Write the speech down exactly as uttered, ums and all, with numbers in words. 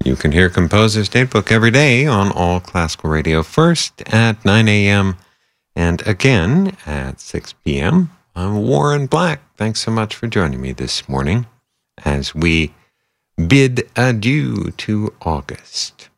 You can hear Composer's Datebook every day on All Classical Radio, first at nine a.m. and again at six p.m. I'm Warren Black. Thanks so much for joining me this morning as we bid adieu to August.